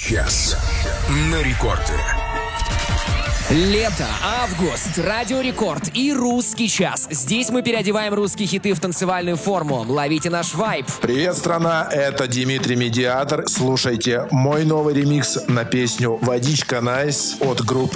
час на рекорде. Лето, август, Радио Рекорд и Русский час. Здесь мы переодеваем русские хиты в танцевальную форму. Ловите наш вайб. Привет, страна, это Дмитрий Медиатор. Слушайте мой новый ремикс на песню «Водичка Найс» от группы